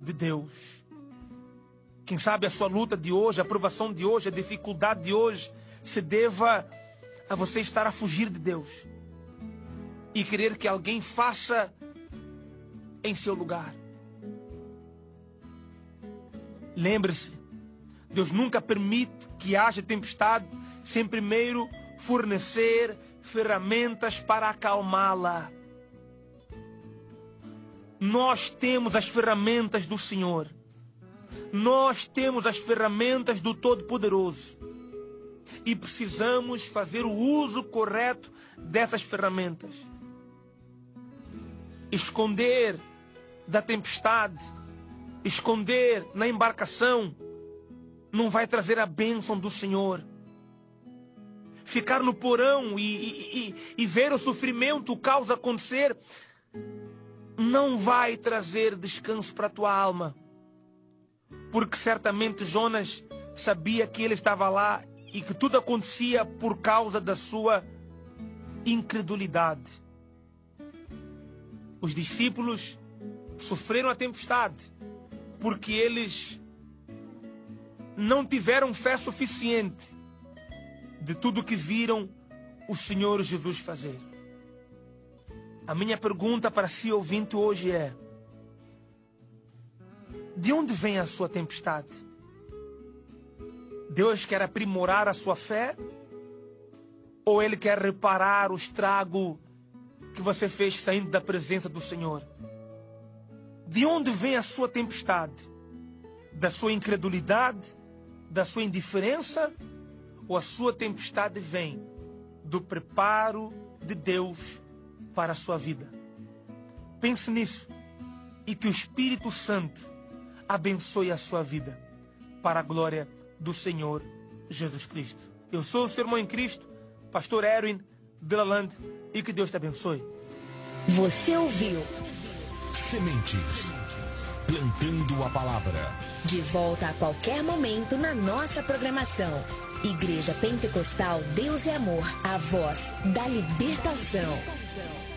de Deus. Quem sabe a sua luta de hoje, a provação de hoje, a dificuldade de hoje se deva a você estar a fugir de Deus e querer que alguém faça em seu lugar. Lembre-se, Deus nunca permite que haja tempestade sem primeiro fornecer ferramentas para acalmá-la. Nós temos as ferramentas do Senhor. Nós temos as ferramentas do Todo-Poderoso. E precisamos fazer o uso correto dessas ferramentas. Esconder da tempestade, esconder na embarcação, não vai trazer a bênção do Senhor. Ficar no porão e ver o sofrimento, o caos acontecer, não vai trazer descanso para a tua alma. Porque certamente Jonas sabia que ele estava lá e que tudo acontecia por causa da sua incredulidade. Os discípulos sofreram a tempestade porque eles não tiveram fé suficiente de tudo que viram o Senhor Jesus fazer. A minha pergunta para si, ouvinte, hoje é: de onde vem a sua tempestade? Deus quer aprimorar a sua fé? Ou Ele quer reparar o estrago que você fez saindo da presença do Senhor? De onde vem a sua tempestade? Da sua incredulidade? Da sua indiferença? Ou a sua tempestade vem do preparo de Deus para a sua vida? Pense nisso e que o Espírito Santo abençoe a sua vida para a glória do Senhor Jesus Cristo. Eu sou o seu irmão em Cristo, Pastor Erwin Delaland, e que Deus te abençoe. Você ouviu Sementes, plantando a palavra. De volta a qualquer momento na nossa programação. Igreja Pentecostal Deus é Amor, a voz da libertação.